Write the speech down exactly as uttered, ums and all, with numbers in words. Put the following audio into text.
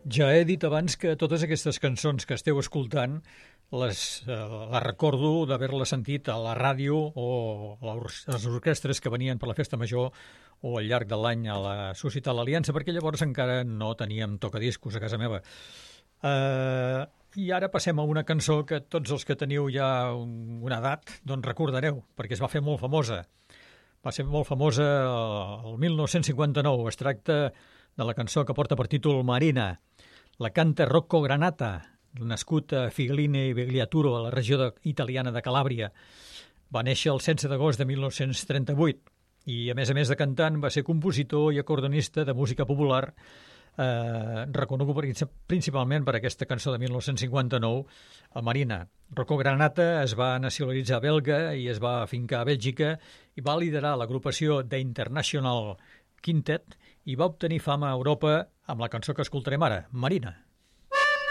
Ja he dit abans que totes aquestes cançons que esteu escoltant les, eh, les recordo d'haver-les sentit a la ràdio o a les orquestres que venien per la Festa Major o al llarg de l'any a la Societat l'Aliança, perquè llavors encara no teníem tocadiscos a casa meva. Eh, I ara passem a una cançó que tots els que teniu ja un, una edat doncs recordareu, perquè es va fer molt famosa. Va ser molt famosa el mil nou-cents cinquanta-nou. Es tracta de la cançó que porta per títol Marina. La canta Rocco Granata, nascut a Figline i Vigliaturo, a la regió de, italiana de Calàbria. Va néixer el setze d'agost de mil nou-cents trenta-vuit i, a més a més de cantant, va ser compositor i acordonista de música popular, eh, reconegut principalment per aquesta cançó de mil nou-cents cinquanta-nou, a Marina. Rocco Granata es va nacionalitzar belga i es va afincar a Bèlgica i va liderar l'agrupació The International Quintet i va obtenir fama a Europa amb la cançó que escoltarem ara, Marina.